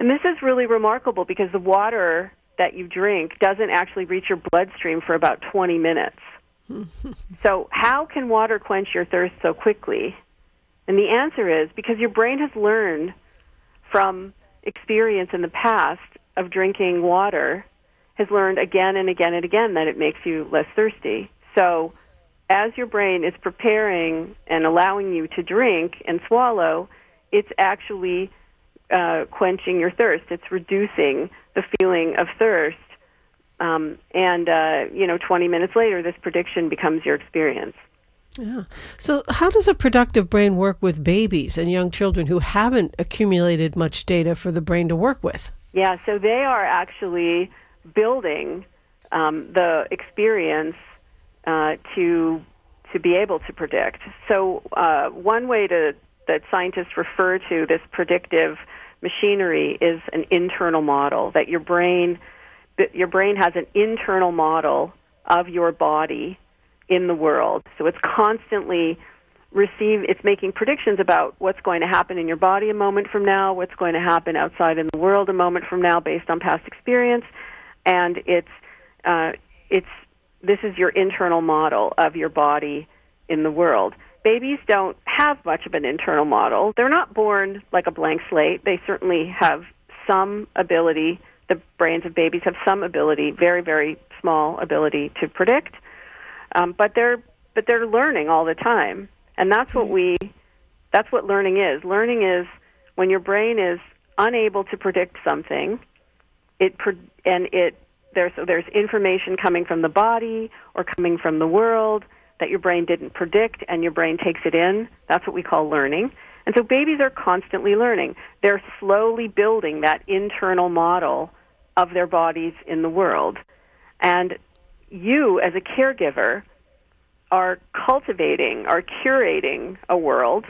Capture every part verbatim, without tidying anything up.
And this is really remarkable because the water that you drink doesn't actually reach your bloodstream for about twenty minutes. So how can water quench your thirst so quickly? And the answer is because your brain has learned from experience in the past of drinking water, has learned again and again and again that it makes you less thirsty. So as your brain is preparing and allowing you to drink and swallow, it's actually uh, quenching your thirst. It's reducing the feeling of thirst. Um, and, uh, you know, twenty minutes later, this prediction becomes your experience. Yeah. So how does a productive brain work with babies and young children who haven't accumulated much data for the brain to work with? Yeah, so they are actually building um, the experience uh, to to be able to predict. So uh, one way to that scientists refer to this predictive machinery is an internal model, that your brain your brain has an internal model of your body in the world. So it's constantly receive it's making predictions about what's going to happen in your body a moment from now, what's going to happen outside in the world a moment from now based on past experience, and it's uh, it's this is your internal model of your body in the world. Babies don't have much of an internal model. They're not born like a blank slate. They certainly have some ability. The brains of babies have some ability, very, very small ability to predict, um, but they're but they're learning all the time, and that's what we that's what learning is. Learning is when your brain is unable to predict something, it pro- and it there's so there's information coming from the body or coming from the world that your brain didn't predict, and your brain takes it in. That's what we call learning. And so babies are constantly learning. They're slowly building that internal model of their bodies in the world. And you, as a caregiver, are cultivating, are curating a world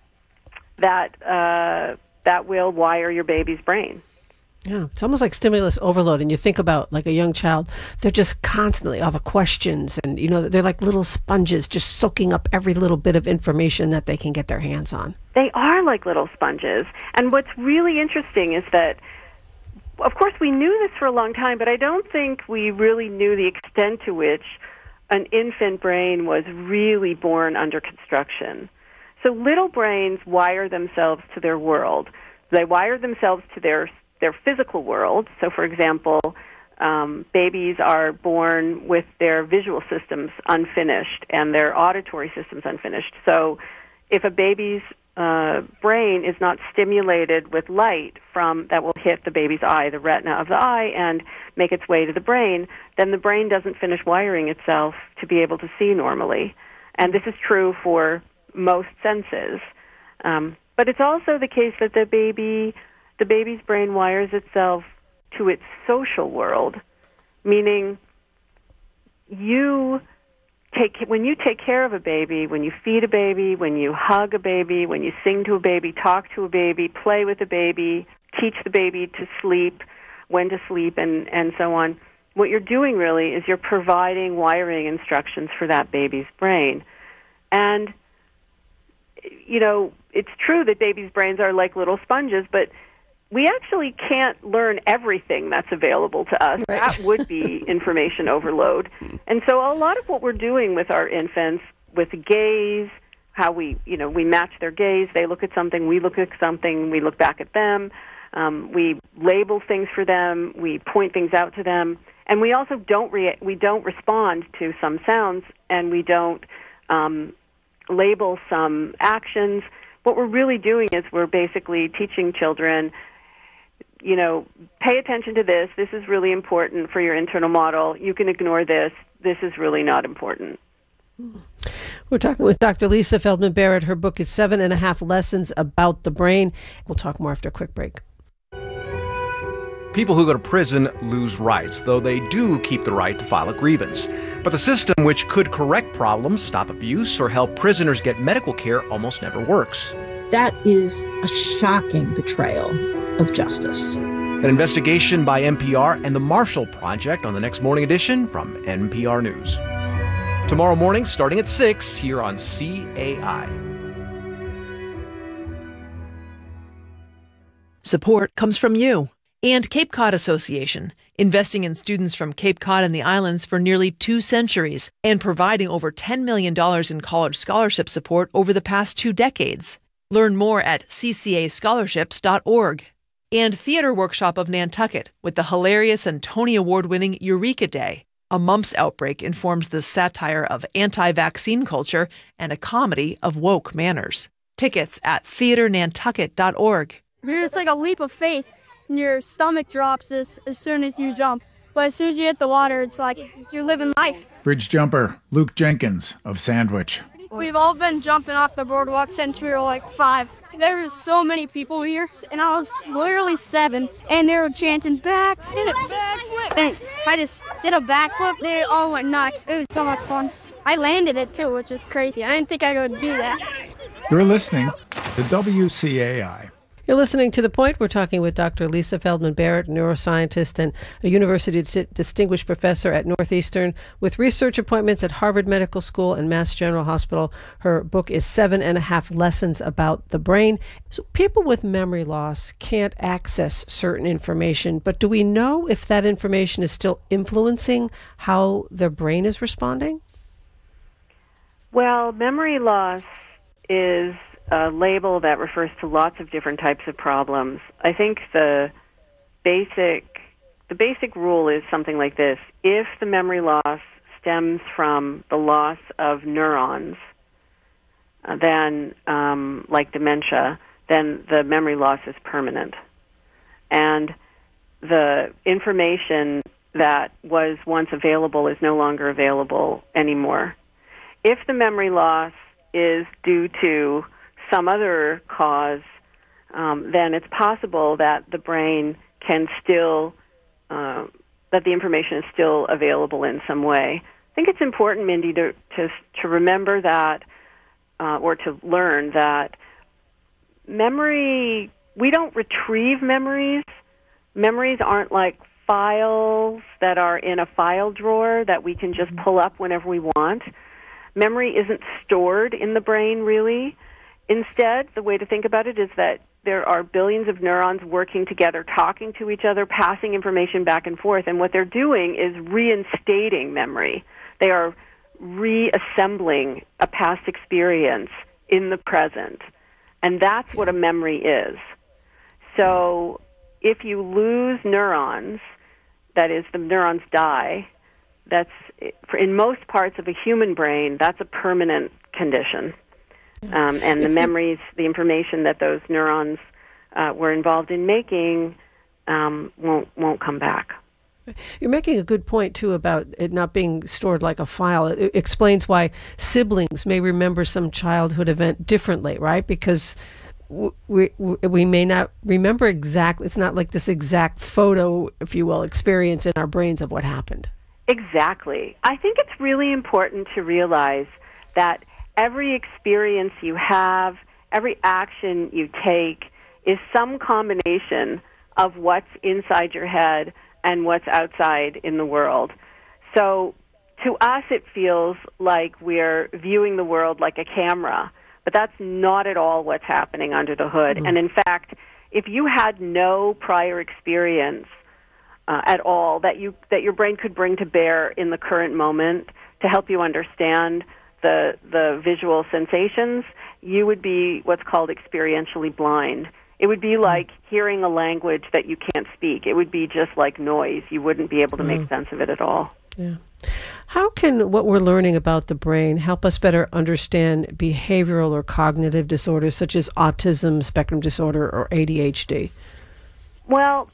that uh, that will wire your baby's brain. Yeah, it's almost like stimulus overload. And you think about like a young child, they're just constantly all the questions, and you know they're like little sponges, just soaking up every little bit of information that they can get their hands on. They are like little sponges. And what's really interesting is that, of course, we knew this for a long time, but I don't think we really knew the extent to which an infant brain was really born under construction. So little brains wire themselves to their world. They wire themselves to their their physical world. So, for example, um, babies are born with their visual systems unfinished and their auditory systems unfinished. So if a baby's uh, brain is not stimulated with light from that will hit the baby's eye, the retina of the eye, and make its way to the brain, then the brain doesn't finish wiring itself to be able to see normally. And this is true for most senses. Um, but it's also the case that the baby the baby's brain wires itself to its social world, meaning you take when you take care of a baby, when you feed a baby, when you hug a baby, when you sing to a baby, talk to a baby, play with a baby, teach the baby to sleep, when to sleep, and, and so on, what you're doing really is you're providing wiring instructions for that baby's brain. And, you know, it's true that babies' brains are like little sponges, but we actually can't learn everything that's available to us. Right. That would be information overload. And so a lot of what we're doing with our infants, with gaze, how we, you know, we match their gaze, they look at something, we look at something, we look back at them, um, we label things for them, we point things out to them, and we also don't re- we don't respond to some sounds, and we don't um, label some actions. What we're really doing is we're basically teaching children, you know, pay attention to this. This is really important for your internal model. You can ignore this. This is really not important. We're talking with Doctor Lisa Feldman Barrett. Her book is Seven and a Half Lessons About the Brain. We'll talk more after a quick break. People who go to prison lose rights, though they do keep the right to file a grievance. But the system which could correct problems, stop abuse, or help prisoners get medical care almost never works. That is a shocking betrayal of justice. An investigation by N P R and the Marshall Project on the next morning edition from N P R News. Tomorrow morning, starting at six, here on C A I. Support comes from you. And Cape Cod Association, investing in students from Cape Cod and the islands for nearly two centuries and providing over ten million dollars in college scholarship support over the past two decades. Learn more at c c a scholarships dot org. And Theater Workshop of Nantucket with the hilarious and Tony Award-winning Eureka Day. A mumps outbreak informs the satire of anti-vaccine culture and a comedy of woke manners. Tickets at theater nantucket dot org. It's like a leap of faith. Your stomach drops as, as soon as you jump. But as soon as you hit the water, it's like you're living life. Bridge jumper Luke Jenkins of Sandwich. We've all been jumping off the boardwalk since we were like five. There were so many people here, and I was literally seven, and they were chanting back, did a backflip. And I just did a backflip. They all went nuts. It was so much fun. I landed it too, which is crazy. I didn't think I would do that. You're listening to W C A I. You're listening to The Point. We're talking with Doctor Lisa Feldman Barrett, neuroscientist and a University Distinguished Professor at Northeastern, with research appointments at Harvard Medical School and Mass General Hospital. Her book is Seven and a Half Lessons About the Brain. So people with memory loss can't access certain information, but do we know if that information is still influencing how their brain is responding? Well, memory loss is a label that refers to lots of different types of problems. I think the basic the basic rule is something like this. If the memory loss stems from the loss of neurons, uh, then, um, like dementia, then the memory loss is permanent. And the information that was once available is no longer available anymore. If the memory loss is due to some other cause, um, then it's possible that the brain can still, uh, that the information is still available in some way. I think it's important, Mindy, to to, to remember that, uh, or to learn that memory, we don't retrieve memories. Memories aren't like files that are in a file drawer that we can just pull up whenever we want. Memory isn't stored in the brain, really. Instead, the way to think about it is that there are billions of neurons working together, talking to each other, passing information back and forth, and what they're doing is reinstating memory. They are reassembling a past experience in the present, and that's what a memory is. So if you lose neurons, that is, the neurons die, that's, in most parts of a human brain, that's a permanent condition. Um, and the memories, the information that those neurons uh, were involved in making um, won't won't come back. You're making a good point, too, about it not being stored like a file. It explains why siblings may remember some childhood event differently, right? Because we we may not remember exactly. It's not like this exact photo, if you will, experience in our brains of what happened. Exactly. I think it's really important to realize that every experience you have, every action you take is some combination of what's inside your head and what's outside in the world. So to us, it feels like we're viewing the world like a camera, but that's not at all what's happening under the hood. Mm-hmm. And in fact, if you had no prior experience uh, at all that you that your brain could bring to bear in the current moment to help you understand the the visual sensations, you would be what's called experientially blind. It would be like hearing a language that you can't speak. It would be just like noise. You wouldn't be able to make sense of it at all. Yeah. How can what we're learning about the brain help us better understand behavioral or cognitive disorders such as autism spectrum disorder or A D H D? Well,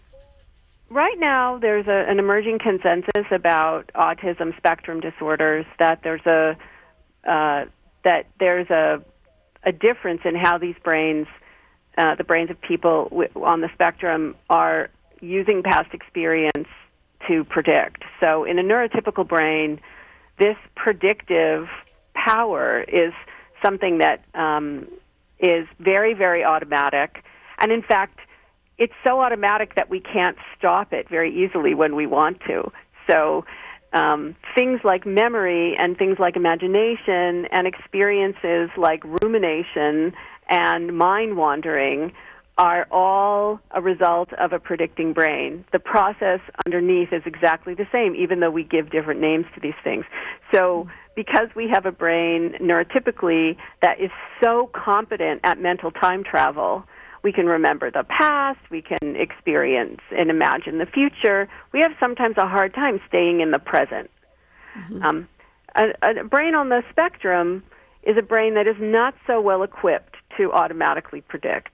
right now there's a, an emerging consensus about autism spectrum disorders that there's a Uh, that there's a a difference in how these brains, uh, the brains of people w- on the spectrum, are using past experience to predict. So in a neurotypical brain, this predictive power is something that um, is very, very automatic. And in fact, it's so automatic that we can't stop it very easily when we want to. So Um, things like memory and things like imagination and experiences like rumination and mind wandering are all a result of a predicting brain. The process underneath is exactly the same, even though we give different names to these things. So because we have a brain neurotypically that is so competent at mental time travel, we can remember the past, we can experience and imagine the future. We have sometimes a hard time staying in the present. Mm-hmm. Um, a, a brain on the spectrum is a brain that is not so well equipped to automatically predict.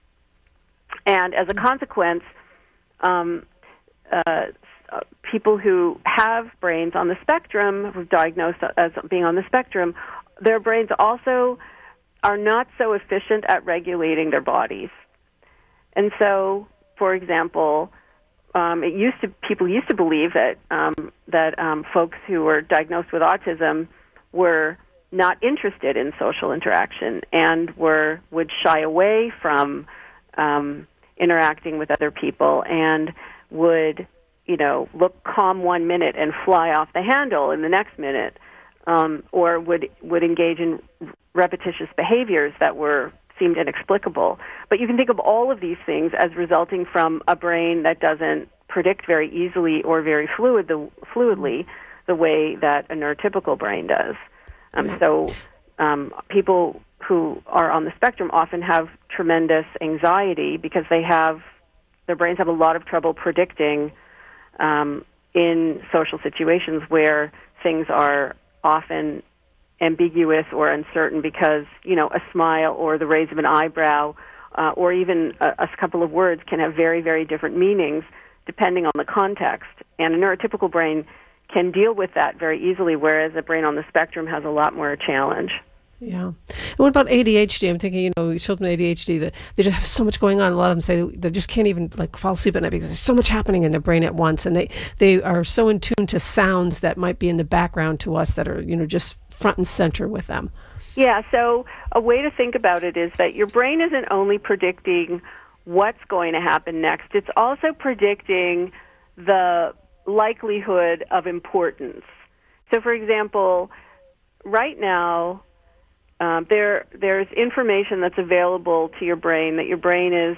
And as a consequence, um, uh, people who have brains on the spectrum, who are diagnosed as being on the spectrum, their brains also are not so efficient at regulating their bodies. And so, for example, um, it used to people used to believe that um, that um, folks who were diagnosed with autism were not interested in social interaction and were would shy away from um, interacting with other people and would, you know, look calm one minute and fly off the handle in the next minute, um, or would would engage in repetitious behaviors that were seemed inexplicable. But you can think of all of these things as resulting from a brain that doesn't predict very easily or very fluid the, fluidly the way that a neurotypical brain does. Um, so um, people who are on the spectrum often have tremendous anxiety because they have their brains have a lot of trouble predicting um, in social situations where things are often ambiguous or uncertain because, you know, a smile or the raise of an eyebrow uh, or even a, a couple of words can have very, very different meanings depending on the context. And a neurotypical brain can deal with that very easily, whereas a brain on the spectrum has a lot more challenge. Yeah. And what about A D H D? I'm thinking, you know, children with A D H D, that they just have so much going on. A lot of them say they just can't even like fall asleep at night because there's so much happening in their brain at once. And they, they are so in tune to sounds that might be in the background to us that are, you know, just front and center with them. Yeah. So a way to think about it is that your brain isn't only predicting what's going to happen next. It's also predicting the likelihood of importance. So, for example, right now, Um, there, there's information that's available to your brain that your brain is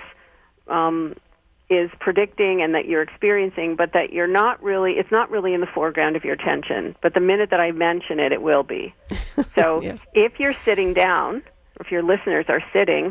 um, is predicting and that you're experiencing, but that you're not really. It's not really in the foreground of your attention. But the minute that I mention it, it will be. So, yeah. If you're sitting down, or if your listeners are sitting,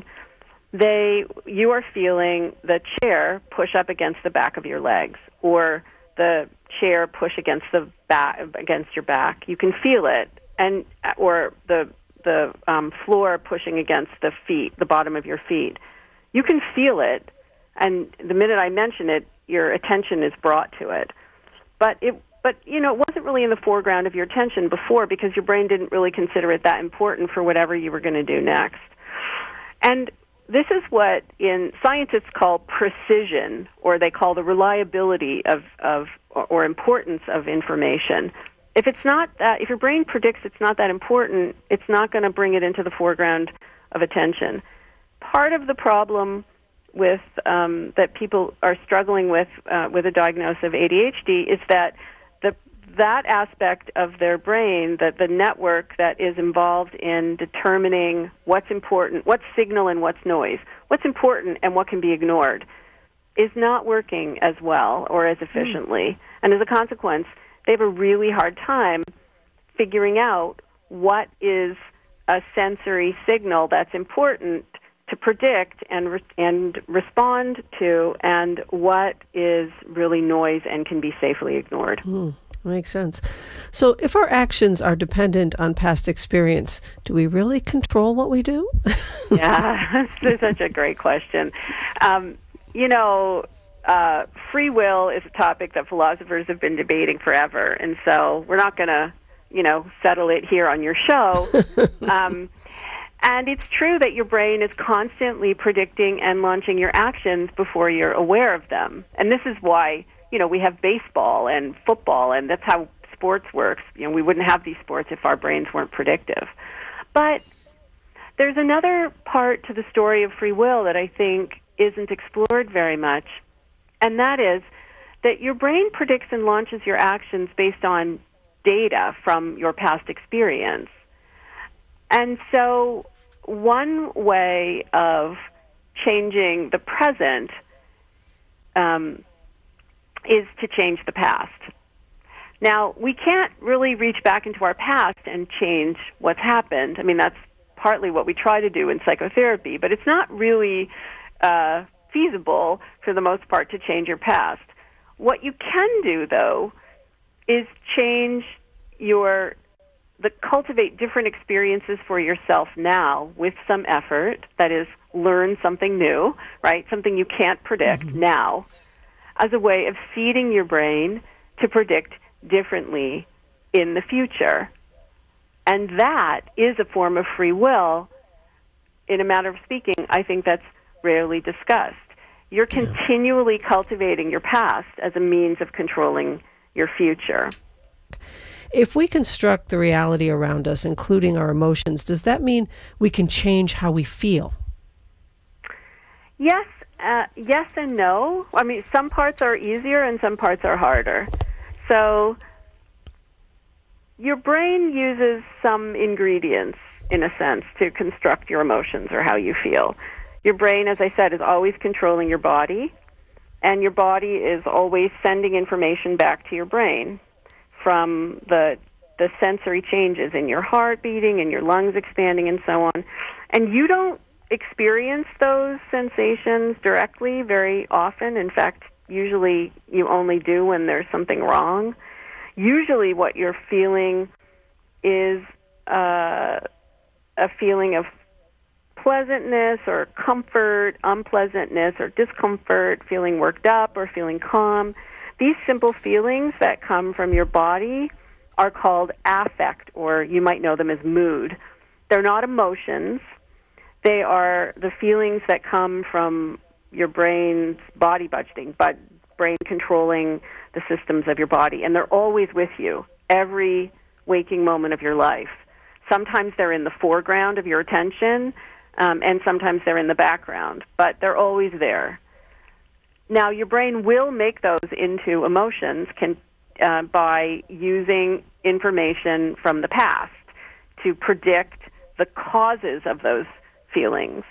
they you are feeling the chair push up against the back of your legs, or the chair push against the back against your back. You can feel it, and or the the um, floor pushing against the feet, the bottom of your feet. You can feel it, and the minute I mention it, your attention is brought to it. But it, but you know, it wasn't really in the foreground of your attention before because your brain didn't really consider it that important for whatever you were going to do next. And this is what in scientists call precision, or they call the reliability of, of or, or importance of information. If it's not that, if your brain predicts it's not that important, it's not going to bring it into the foreground of attention. Part of the problem with um, that people are struggling with uh, with a diagnosis of A D H D is that the that aspect of their brain, that the network that is involved in determining what's important, what's signal and what's noise, what's important and what can be ignored, is not working as well or as efficiently, mm. and as a consequence, they have a really hard time figuring out what is a sensory signal that's important to predict and re- and respond to, and what is really noise and can be safely ignored. Mm, makes sense. So if our actions are dependent on past experience, do we really control what we do? Yeah, that's such a great question. Um, you know, Uh, free will is a topic that philosophers have been debating forever, and so we're not going to, you know, settle it here on your show. um, and it's true that your brain is constantly predicting and launching your actions before you're aware of them. And this is why, you know, we have baseball and football, and that's how sports works. You know, we wouldn't have these sports if our brains weren't predictive. But there's another part to the story of free will that I think isn't explored very much. And that is that your brain predicts and launches your actions based on data from your past experience. And so one way of changing the present um, is to change the past. Now, we can't really reach back into our past and change what's happened. I mean, that's partly what we try to do in psychotherapy, but it's not really uh, feasible for the most part to change your past. What you can do, though, is change your, the cultivate different experiences for yourself now with some effort. That is, learn something new, right? Something you can't predict mm-hmm. now, as a way of seeding your brain to predict differently in the future. And that is a form of free will. In a matter of speaking, I think that's rarely discussed. You're yeah. continually cultivating your past as a means of controlling your future. If we construct the reality around us, including our emotions, does that mean we can change how we feel? Yes, uh, yes and no. I mean, some parts are easier and some parts are harder. So your brain uses some ingredients, in a sense, to construct your emotions or how you feel. Your brain, as I said, is always controlling your body, and your body is always sending information back to your brain from the the sensory changes in your heart beating and your lungs expanding and so on. And you don't experience those sensations directly very often. In fact, usually you only do when there's something wrong. Usually what you're feeling is uh, a feeling of pleasantness or comfort, unpleasantness or discomfort, feeling worked up or feeling calm. These simple feelings that come from your body are called affect, or you might know them as mood. They're not emotions. They are the feelings that come from your brain's body budgeting, but brain controlling the systems of your body. And they're always with you every waking moment of your life. Sometimes they're in the foreground of your attention, um, and sometimes they're in the background, but they're always there. Now, your brain will make those into emotions can, uh, by using information from the past to predict the causes of those feelings.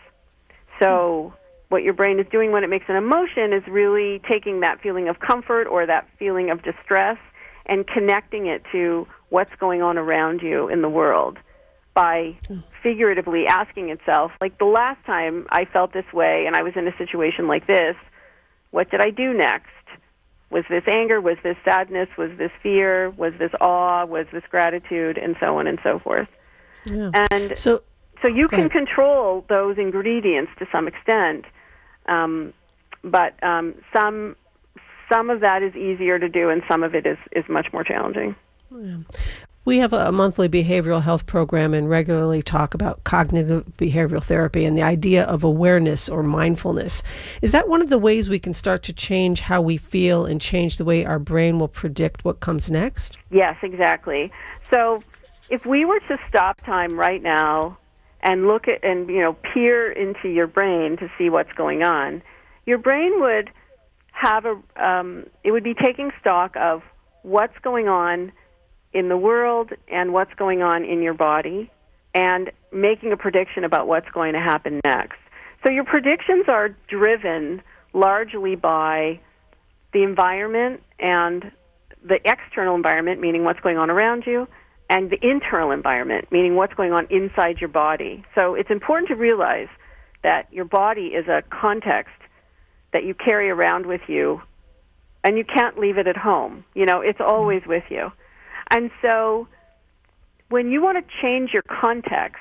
So what your brain is doing when it makes an emotion is really taking that feeling of comfort or that feeling of distress and connecting it to what's going on around you in the world by figuratively asking itself, like, the last time I felt this way and I was in a situation like this, what did I do next? Was this anger? Was this sadness? Was this fear? Was this awe? Was this gratitude? And so on and so forth. Yeah. And so, so you can ahead. control those ingredients to some extent, um, but um, some some of that is easier to do, and some of it is, is much more challenging. Yeah. We have a monthly behavioral health program and regularly talk about cognitive behavioral therapy and the idea of awareness or mindfulness. Is that one of the ways we can start to change how we feel and change the way our brain will predict what comes next? Yes, exactly. So if we were to stop time right now and look at and, you know, peer into your brain to see what's going on, your brain would have a, um, it would be taking stock of what's going on in the world and what's going on in your body and making a prediction about what's going to happen next. So your predictions are driven largely by the environment and the external environment, meaning what's going on around you, and the internal environment, meaning what's going on inside your body. So it's important to realize that your body is a context that you carry around with you, and you can't leave it at home. You know, it's always with you. And so when you want to change your context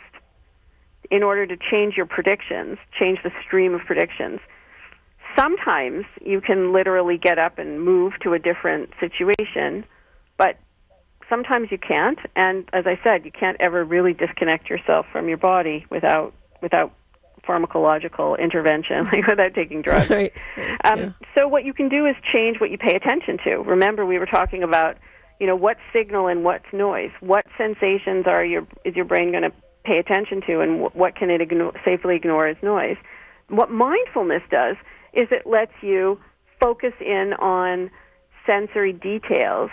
in order to change your predictions, change the stream of predictions, sometimes you can literally get up and move to a different situation, but sometimes you can't. And as I said, you can't ever really disconnect yourself from your body without without pharmacological intervention, like without taking drugs. Right. Um, yeah. So what you can do is change what you pay attention to. Remember, we were talking about, you know, what's signal and what's noise. What sensations are your is your brain going to pay attention to, and w- what can it ignore, safely ignore as noise? What mindfulness does is it lets you focus in on sensory details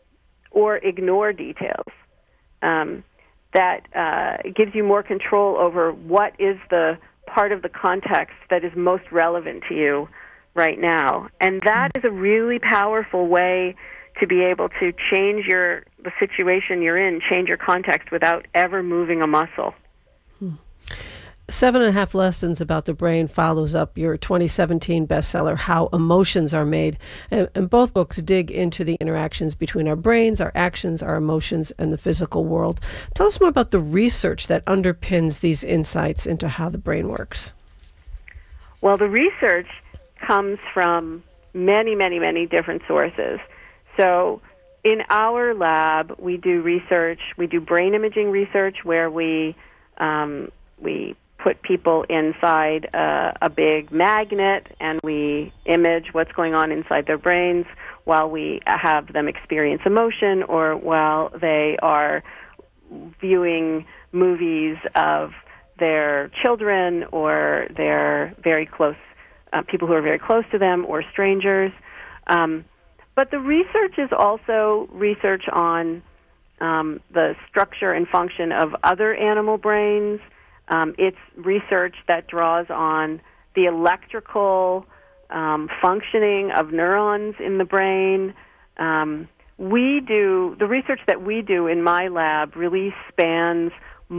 or ignore details. Um, that uh, gives you more control over what is the part of the context that is most relevant to you right now. And that is a really powerful way to be able to change your the situation you're in, change your context without ever moving a muscle. Hmm. Seven and a Half Lessons About the Brain follows up your twenty seventeen bestseller, How Emotions Are Made. And, and both books dig into the interactions between our brains, our actions, our emotions, and the physical world. Tell us more about the research that underpins these insights into how the brain works. Well, the research comes from many, many, many different sources. So in our lab, we do research, we do brain imaging research where we um, we put people inside uh, a big magnet and we image what's going on inside their brains while we have them experience emotion or while they are viewing movies of their children or their very close uh, people who are very close to them or strangers. Um, but the research is also research on um, the structure and function of other animal brains. Um, it's research that draws on the electrical um, functioning of neurons in the brain. Um, we do, the research that we do in my lab really spans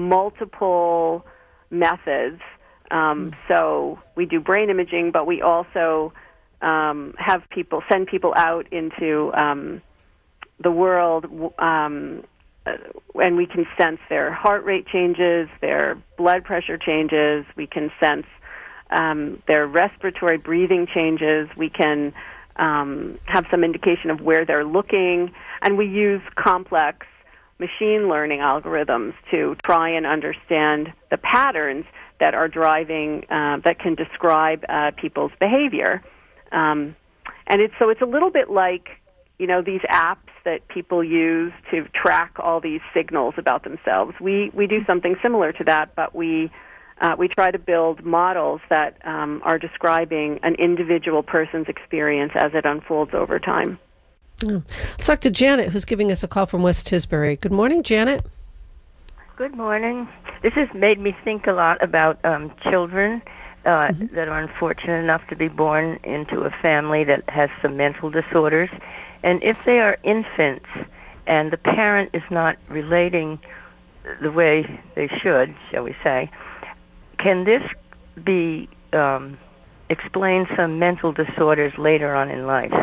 multiple methods. Um, so we do brain imaging, but we also um, have people, send people out into um, the world um Uh, and we can sense their heart rate changes, their blood pressure changes. We can sense um, their respiratory breathing changes. We can um, have some indication of where they're looking. And we use complex machine learning algorithms to try and understand the patterns that are driving, uh, that can describe uh, people's behavior. Um, and it's, so it's a little bit like, you know, these apps that people use to track all these signals about themselves. We we do something similar to that, but we uh, we try to build models that um, are describing an individual person's experience as it unfolds over time. Oh. Let's talk to Janet, who's giving us a call from West Tisbury. Good morning, Janet. Good morning. This has made me think a lot about um, children uh, mm-hmm. that are unfortunate enough to be born into a family that has some mental disorders. And if they are infants and the parent is not relating the way they should, shall we say, can this be um, explain some mental disorders later on in life?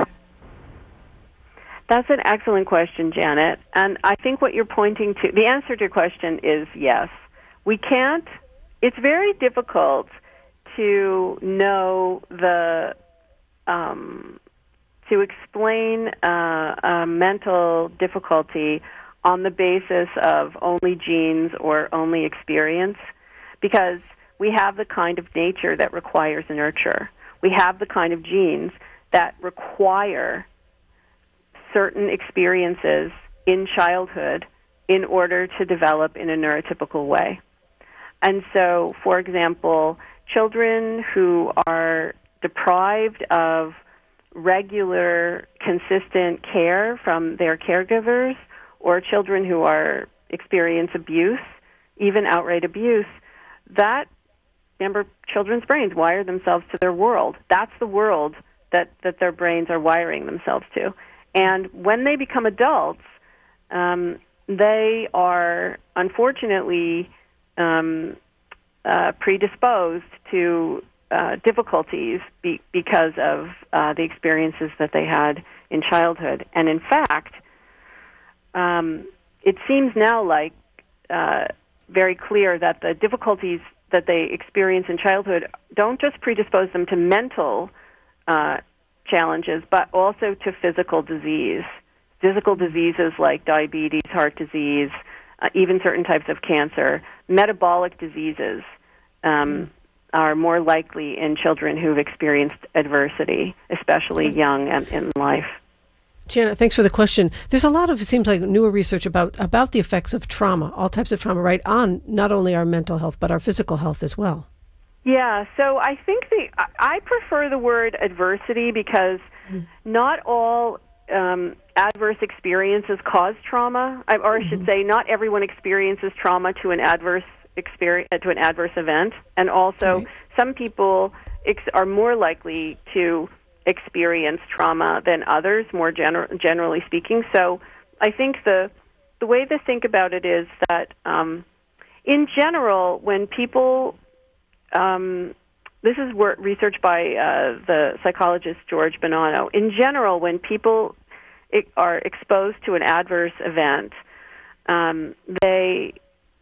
That's an excellent question, Janet. And I think what you're pointing to, the answer to your question is yes. We can't, it's very difficult to know the, um, to explain uh, a mental difficulty on the basis of only genes or only experience, because we have the kind of nature that requires nurture. We have the kind of genes that require certain experiences in childhood in order to develop in a neurotypical way. And so, for example, children who are deprived of regular, consistent care from their caregivers, or children who are experience abuse, even outright abuse, that, remember, children's brains wire themselves to their world. That's the world that, that their brains are wiring themselves to. And when they become adults, um, they are unfortunately um, uh, predisposed to uh, difficulties be- because of uh, the experiences that they had in childhood. And in fact, um, it seems now like uh, very clear that the difficulties that they experience in childhood don't just predispose them to mental uh, challenges, but also to physical disease. Physical diseases like diabetes, heart disease, uh, even certain types of cancer. Metabolic diseases um, are more likely in children who've experienced adversity, especially young and in life. Janet, thanks for the question. There's a lot of, it seems like, newer research about, about the effects of trauma, all types of trauma, right, on not only our mental health, but our physical health as well. Yeah, so I think the I prefer the word adversity because mm. not all um, adverse experiences cause trauma, or I should mm-hmm. say not everyone experiences trauma to an adverse experience to an adverse event, and also Right. some people ex- are more likely to experience trauma than others, more gener- generally speaking. So I think the the way to think about it is that um, in general, when people um, this is work, research by uh, the psychologist George Bonanno. In general, when people i- are exposed to an adverse event, um, they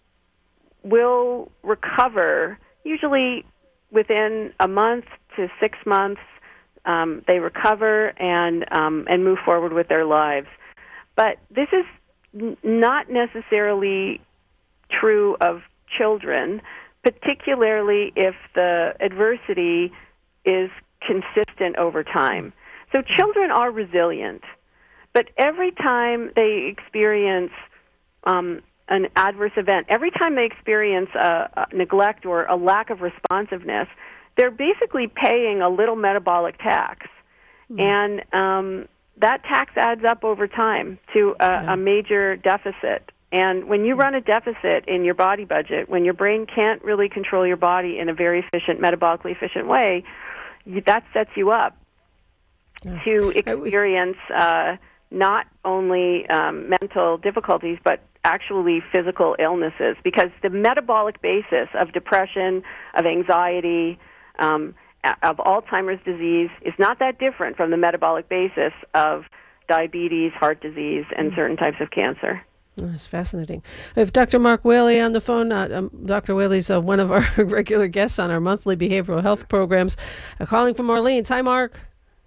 will recover usually within a month to six months. Um, they recover and um, and move forward with their lives. But this is n- not necessarily true of children, particularly if the adversity is consistent over time. So children are resilient, but every time they experience um, an adverse event, every time they experience a, a neglect or a lack of responsiveness, they're basically paying a little metabolic tax. Mm. And um, that tax adds up over time to a, yeah. a major deficit. And when you run a deficit in your body budget, when your brain can't really control your body in a very efficient, metabolically efficient way, you, that sets you up yeah. to experience uh, not only um, mental difficulties, but actually physical illnesses. Because the metabolic basis of depression, of anxiety, um, of Alzheimer's disease is not that different from the metabolic basis of diabetes, heart disease, and certain types of cancer. Oh, that's fascinating. We have Doctor Mark Whaley on the phone. Uh, um, Doctor Whaley's uh, one of our regular guests on our monthly behavioral health programs. Uh, calling from Orleans. Hi, Mark.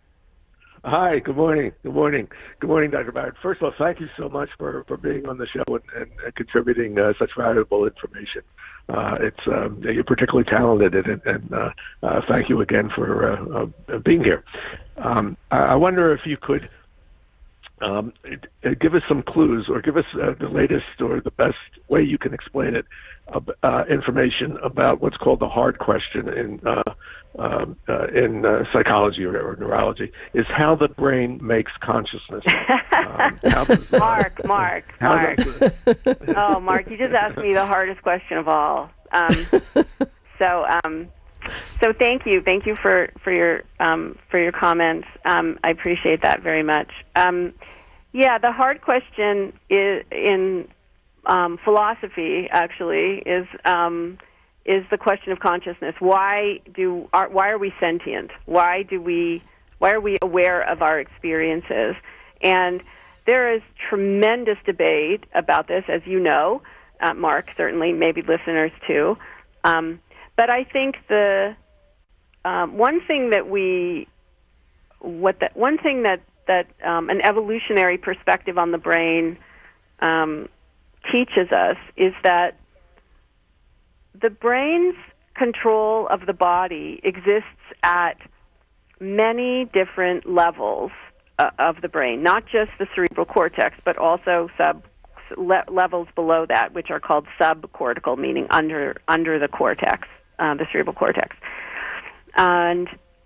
Hi, good morning. Good morning. Good morning, Doctor Barrett. First of all, thank you so much for, for being on the show and, and, and contributing uh, such valuable information. Uh, it's um, you're particularly talented, and, and uh, uh, thank you again for uh, uh, being here. Um, I, I wonder if you could Um, give us some clues, or give us uh, the latest or the best way you can explain it, uh, uh, information about what's called the hard question in uh, uh, uh, in uh, psychology or, or neurology, is how the brain makes consciousness. Um, how does, uh, Mark, Mark, Mark. Does, oh, Mark, you just asked me the hardest question of all. Um, so. Um, So thank you, thank you for for your um, for your comments. Um, I appreciate that very much. Um, yeah, the hard question is in um, philosophy actually is um, is the question of consciousness. Why do are, why are we sentient? Why do we why are we aware of our experiences? And there is tremendous debate about this, as you know, uh, Mark. Certainly, maybe listeners too. Um, But I think the um, one thing that we, what that one thing that that um, an evolutionary perspective on the brain um, teaches us is that the brain's control of the body exists at many different levels uh, of the brain, not just the cerebral cortex, but also sub le- levels below that, which are called subcortical, meaning under under the cortex. Uh, the cerebral cortex. And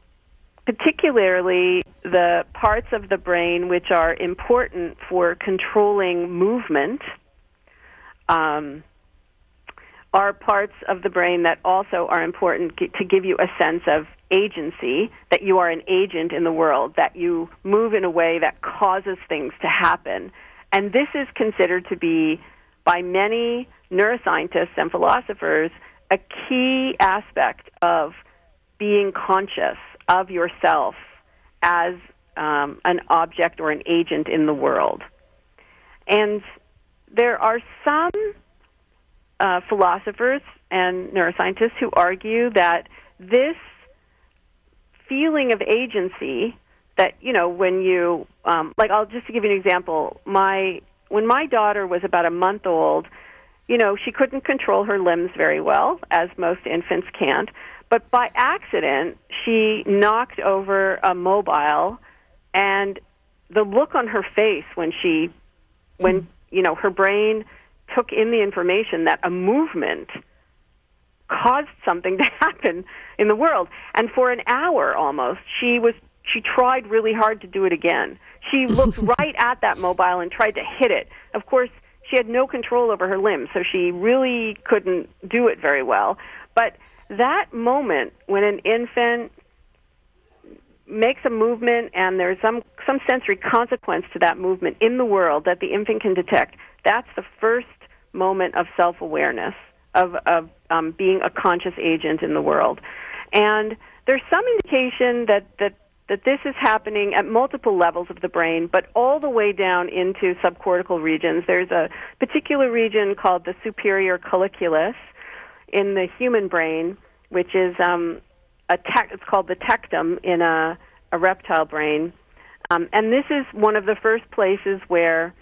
particularly the parts of the brain which are important for controlling movement um, are parts of the brain that also are important g- to give you a sense of agency, that you are an agent in the world, that you move in a way that causes things to happen. And this is considered to be, by many neuroscientists and philosophers, a key aspect of being conscious of yourself as um, an object or an agent in the world. And there are some uh, philosophers and neuroscientists who argue that this feeling of agency, that, you know, when you, um, like, I'll just to give you an example, my when my daughter was about a month old, you know, she couldn't control her limbs very well, as most infants can't. But by accident, she knocked over a mobile, and the look on her face when she, when, you know, her brain took in the information that a movement caused something to happen in the world. And for an hour almost, she was, she tried really hard to do it again. She looked right at that mobile and tried to hit it. Of course, she had no control over her limbs, so she really couldn't do it very well. But that moment when an infant makes a movement and there's some, some sensory consequence to that movement in the world that the infant can detect, that's the first moment of self-awareness, of, of um, being a conscious agent in the world. And there's some indication that, that, that this is happening at multiple levels of the brain, but all the way down into subcortical regions. There's a particular region called the superior colliculus in the human brain, which is um, a tec- it's called the tectum in a, a reptile brain. Um, and this is one of the first places where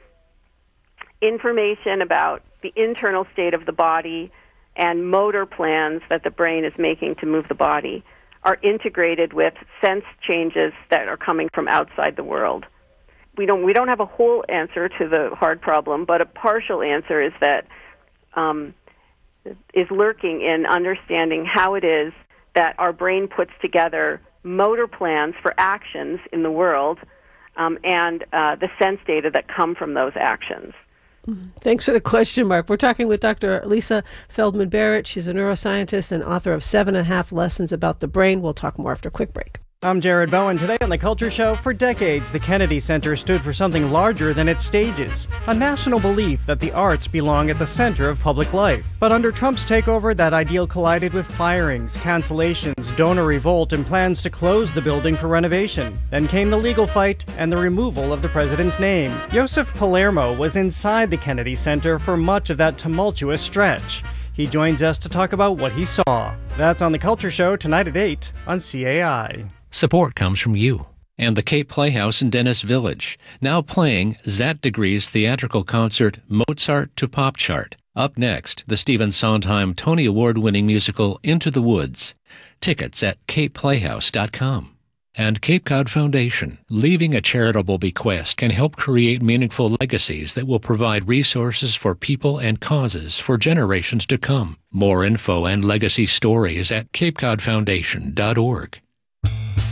information about the internal state of the body and motor plans that the brain is making to move the body are integrated with sense changes that are coming from outside the world. We don't we don't have a whole answer to the hard problem, but a partial answer is that um, is lurking in understanding how it is that our brain puts together motor plans for actions in the world um, and uh, the sense data that come from those actions. Thanks for the question, Mark. We're talking with Doctor Lisa Feldman Barrett. She's a neuroscientist and author of Seven and a Half Lessons About the Brain. We'll talk more after a quick break. I'm Jared Bowen. Today on The Culture Show, for decades, the Kennedy Center stood for something larger than its stages, a national belief that the arts belong at the center of public life. But under Trump's takeover, that ideal collided with firings, cancellations, donor revolt, and plans to close the building for renovation. Then came the legal fight and the removal of the president's name. Joseph Palermo was inside the Kennedy Center for much of that tumultuous stretch. He joins us to talk about what he saw. That's on The Culture Show tonight at eight on C A I. Support comes from you and the Cape Playhouse in Dennis Village, now playing Zat Degree's theatrical concert Mozart to Pop Chart. Up next, the Stephen Sondheim Tony Award-winning musical Into the Woods. Tickets at cape playhouse dot com. And Cape Cod Foundation, leaving a charitable bequest can help create meaningful legacies that will provide resources for people and causes for generations to come. More info and legacy stories at cape cod foundation dot org.